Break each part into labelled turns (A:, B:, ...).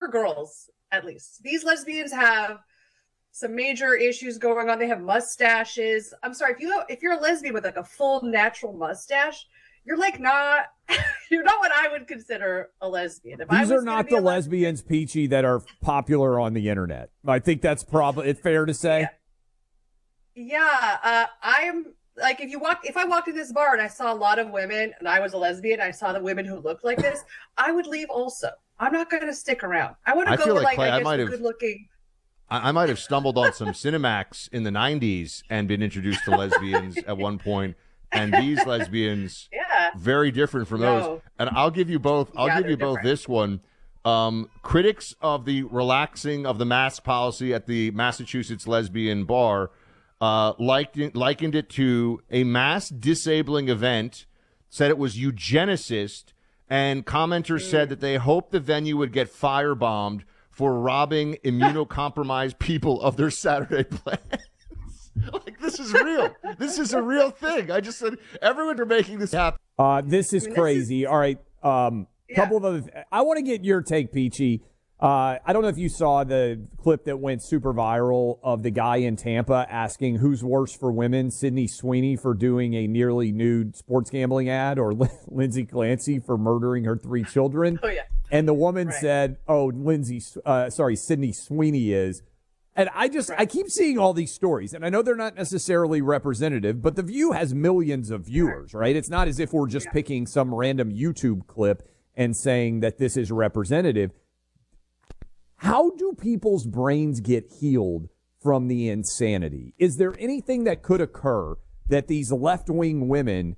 A: girls, at least. These lesbians have some major issues going on. They have mustaches. I'm sorry, if you're a lesbian with like a full natural mustache, you're like not you're not what I would consider a lesbian.
B: These are not the lesbians, Peachy, that are popular on the internet. I think that's probably it's fair to say.
A: Yeah, I am like if I walked in this bar and I saw a lot of women and I was a lesbian, I saw the women who looked like this, I would leave also. I'm not going to stick around. I want to go with
C: Clay,
A: I guess good looking.
C: I might have stumbled on some Cinemax in the 90s and been introduced to lesbians at one point, and these lesbians, very different from those. And I'll give you both. I'll give you both this one. Critics of the relaxing of the mask policy at the Massachusetts lesbian bar likened it to a mass disabling event, said it was eugenicist, and commenters said that they hoped the venue would get firebombed for robbing immunocompromised people of their Saturday plans. Like, this is real. This is a real thing. I just said, everyone are making this happen.
B: This is crazy. All right. Couple of other I want to get your take, Peachy. I don't know if you saw the clip that went super viral of the guy in Tampa asking who's worse for women, Sydney Sweeney for doing a nearly nude sports gambling ad or Lindsay Clancy for murdering her 3 children.
A: Oh, yeah.
B: And the woman said, Sydney Sweeney is. And I keep seeing all these stories, and I know they're not necessarily representative, but The View has millions of viewers, right? It's not as if we're just picking some random YouTube clip and saying that this is representative. How do people's brains get healed from the insanity? Is there anything that could occur that these left-wing women,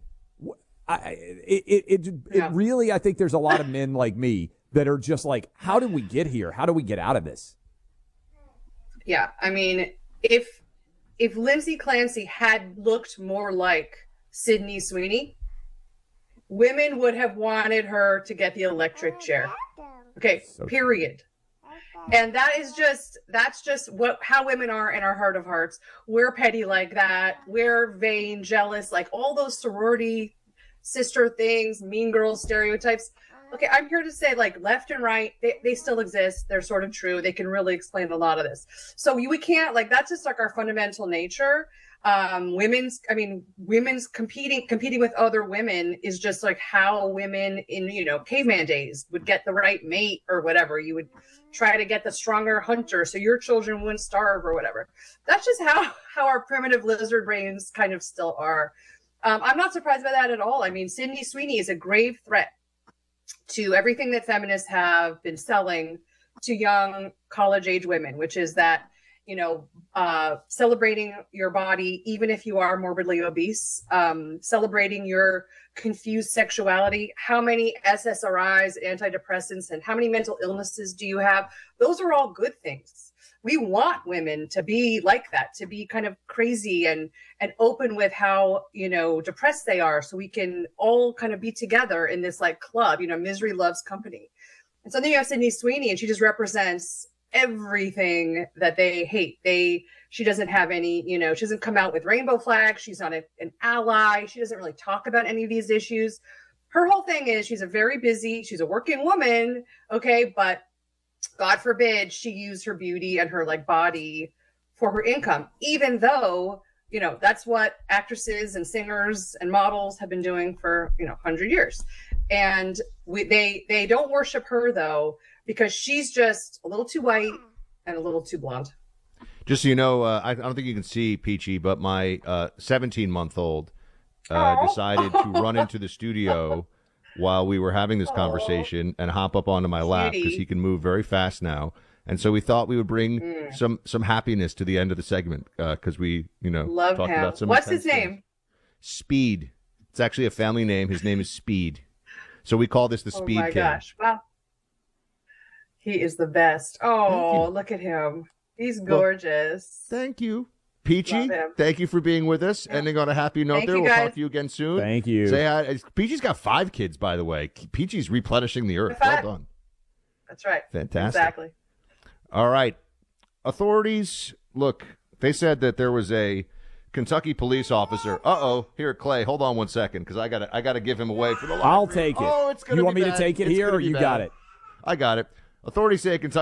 B: really, I think there's a lot of men like me that are just like, how did we get here? How do we get out of this?
A: Yeah, I mean, if Lindsay Clancy had looked more like Sydney Sweeney, women would have wanted her to get the electric chair. Okay, period. And that's just how women are in our heart of hearts. We're petty like that. We're vain, jealous, like all those sorority sister things, mean girl stereotypes. Okay, I'm here to say, like, left and right, they still exist. They're sort of true. They can really explain a lot of this. So we can't, like, that's just like our fundamental nature. Women's competing with other women is just like how women in, caveman days would get the right mate or whatever. You would try to get the stronger hunter so your children wouldn't starve or whatever. That's just how our primitive lizard brains kind of still are. I'm not surprised by that at all. I mean, Sydney Sweeney is a grave threat to everything that feminists have been selling to young college-age women, which is that, celebrating your body, even if you are morbidly obese, celebrating your confused sexuality, how many SSRIs, antidepressants, and how many mental illnesses do you have? Those are all good things. We want women to be like that, to be kind of crazy and open with how, depressed they are, so we can all kind of be together in this like club, misery loves company. And so then you have Sydney Sweeney, and she just represents everything that they hate. She doesn't have any, she doesn't come out with rainbow flags. She's not an ally. She doesn't really talk about any of these issues. Her whole thing is she's a working woman. Okay. But God forbid she used her beauty and her like body for her income, even though, that's what actresses and singers and models have been doing for, 100 years. And they don't worship her though, because she's just a little too white and a little too blonde.
C: Just so you know, I don't think you can see Peachy, but my 17-month-old decided to run into the studio while we were having this conversation and hop up onto my lap because he can move very fast now. And so we thought we would bring some happiness to the end of the segment because we,
A: love
C: talked
A: him.
C: about some.
A: What's his name?
C: Speed. It's actually a family name. His name is Speed. So we call this the Speed King.
A: Oh my gosh! Wow, he is the best. Oh, look at him. He's gorgeous.
C: Well, thank you. Peachy, thank you for being with us. Yeah. Ending on a happy note there. We'll talk to you again soon.
B: Thank you.
C: Say hi. Peachy's got 5 kids, by the way. Peachy's replenishing the earth. Well done.
A: That's right.
C: Fantastic.
A: Exactly.
C: All right. Authorities, look, they said that there was a Kentucky police officer. Here, Clay, hold on one second, because I gotta give him away for the library.
B: I'll take it.
C: Oh, it's gonna be
B: You want me
C: bad.
B: to take it
C: It's
B: here, or you got it?
C: I got it. Authorities say a Kentucky